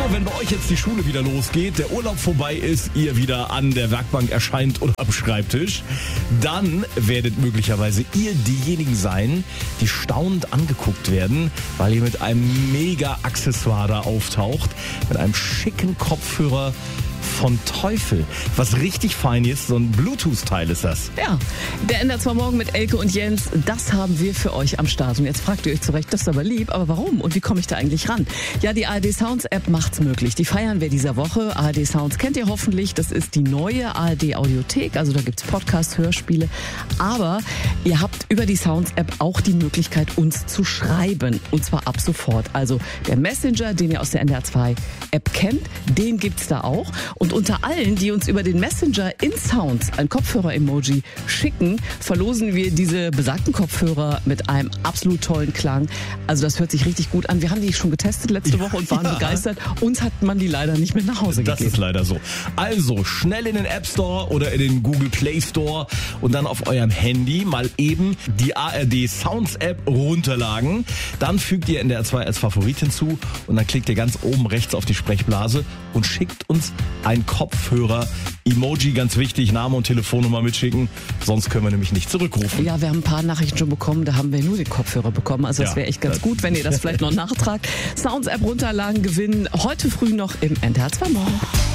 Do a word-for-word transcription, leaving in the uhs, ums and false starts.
wenn bei euch jetzt die Schule wieder losgeht, der Urlaub vorbei ist, ihr wieder an der Werkbank erscheint oder am Schreibtisch, dann werdet möglicherweise ihr diejenigen sein, die staunend angeguckt werden, weil ihr mit einem Mega-Accessoire da auftaucht, mit einem schicken Kopfhörer von Teufel. Was richtig fein ist, so ein Bluetooth-Teil ist das. Ja, der N D R zwei Morgen mit Elke und Jens, das haben wir für euch am Start. Und jetzt fragt ihr euch zurecht, das ist aber lieb, aber warum? Und wie komme ich da eigentlich ran? Ja, die A R D Sounds App macht's möglich. Die feiern wir dieser Woche. A R D Sounds kennt ihr hoffentlich. Das ist die neue A R D Audiothek. Also da gibt's Podcasts, Hörspiele. Aber ihr habt über die Sounds App auch die Möglichkeit, uns zu schreiben. Und zwar ab sofort. Also der Messenger, den ihr aus der N D R zwei App kennt, den gibt's da auch. Und unter allen, die uns über den Messenger in Sounds ein Kopfhörer-Emoji schicken, verlosen wir diese besagten Kopfhörer mit einem absolut tollen Klang. Also das hört sich richtig gut an. Wir haben die schon getestet letzte Woche und waren ja. begeistert. Uns hat man die leider nicht mit nach Hause das gegeben. Das ist leider so. Also schnell in den App Store oder in den Google Play Store und dann auf eurem Handy mal eben die A R D Sounds App runterladen. Dann fügt ihr N D R zwei als Favorit hinzu und dann klickt ihr ganz oben rechts auf die Sprechblase und schickt uns ein Kopfhörer-Emoji, ganz wichtig, Name und Telefonnummer mitschicken, sonst können wir nämlich nicht zurückrufen. Ja, wir haben ein paar Nachrichten schon bekommen, da haben wir nur den Kopfhörer bekommen, also das ja, wäre echt ganz gut, wenn ihr das vielleicht noch nachtragt. Sounds-App runterladen, gewinnen, heute früh noch im N D R zwei Morgen.